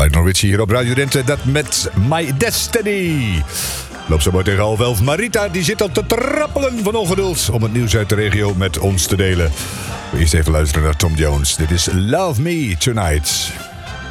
Lionel Richie hier op Radio Drenthe. Dat met My Destiny. Loop zo maar tegen 10:30. Marita die zit al te trappelen van ongeduld om het nieuws uit de regio met ons te delen. We eerst even luisteren naar Tom Jones. Dit is Love Me Tonight.